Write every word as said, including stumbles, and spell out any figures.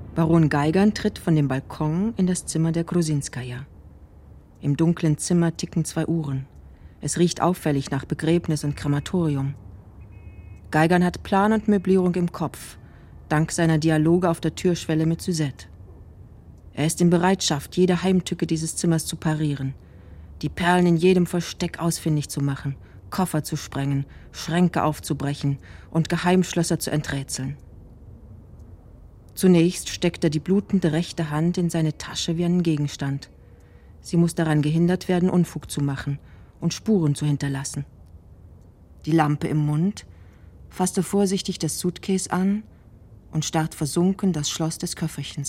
Baron Geigern tritt von dem Balkon in das Zimmer der Grusinskaja. Im dunklen Zimmer ticken zwei Uhren. Es riecht auffällig nach Begräbnis und Krematorium. Geigern hat Plan und Möblierung im Kopf, dank seiner Dialoge auf der Türschwelle mit Suzette. Er ist in Bereitschaft, jede Heimtücke dieses Zimmers zu parieren, die Perlen in jedem Versteck ausfindig zu machen, Koffer zu sprengen, Schränke aufzubrechen und Geheimschlösser zu enträtseln. Zunächst steckt er die blutende rechte Hand in seine Tasche wie einen Gegenstand. Sie muss daran gehindert werden, Unfug zu machen und Spuren zu hinterlassen. Die Lampe im Mund, fasst er vorsichtig das Suitcase an und starrt versunken das Schloss des Köfferchens